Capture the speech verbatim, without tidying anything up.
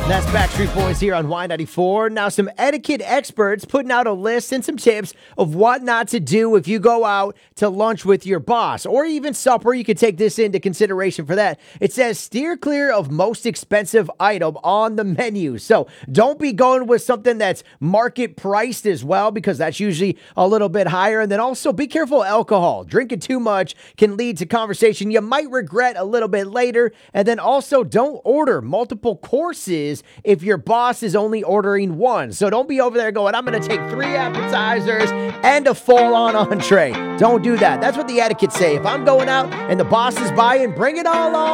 That's Backstreet Boys here on Y ninety-four. Now, some etiquette experts putting out a list and some tips of what not to do if you go out to lunch with your boss or even supper. You can take this into consideration for that. It says steer clear of most expensive item on the menu. So don't be going with something that's market priced as well, because that's usually a little bit higher. And then also be careful of alcohol. Drinking too much can lead to conversation you might regret a little bit later. And then also don't order multiple courses if your boss is only ordering one. So don't be over there going, I'm going to take three appetizers and a full-on entree. Don't do that. That's what the etiquette say. If I'm going out and the boss is buying, bring it all on.